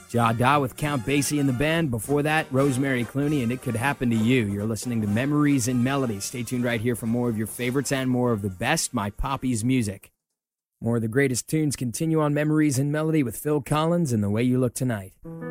Ja Da with Count Basie in the band. Before that, Rosemary Clooney and It Could Happen to You. You're listening to Memories and Melodies. Stay tuned right here for more of your favorites and more of the best My Poppy's music. More of the greatest tunes continue on Memories and Melody with Phil Collins and The Way You Look Tonight.